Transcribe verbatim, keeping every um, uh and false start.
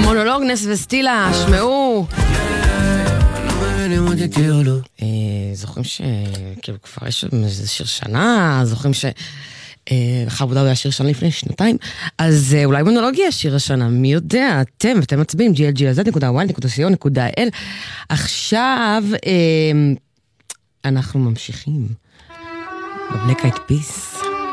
מונולוג נס וסטילה, שמעו. זוכרים ש... כאילו כבר יש איזה שיר שנה, זוכרים ש... חרב אבו דאבי היה שיר שנה לפני שנתיים, אז אולי מונולוג יהיה שיר השנה, מי יודע, אתם, אתם מצביעים, ג'י אל ג'י נקודה זד נקודה וואי נקודה סי או נקודה אל. עכשיו אנחנו ממשיכים בבלק אייד פיס.